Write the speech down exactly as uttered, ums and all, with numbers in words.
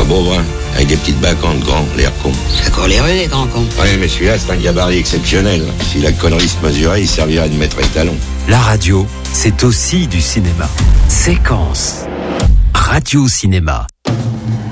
beau brun, avec des petites bacantes grands, l'air con. Ça court les rues, les grands cons. Oui, mais celui-là, c'est un gabarit exceptionnel. Si la connerie se mesurait, il servirait de maître étalon. La radio, c'est aussi du cinéma. Séquence. Radio Cinéma.